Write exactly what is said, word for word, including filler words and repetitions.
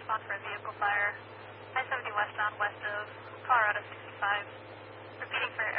respond for a vehicle fire. I seventy westbound west of Colorado sixty-five. Repeating for